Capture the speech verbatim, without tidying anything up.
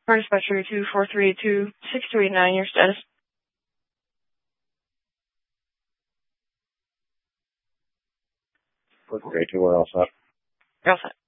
For dispatcher two four three eight two six two eight nine, your status. four three eight two, we're all set. You're all set.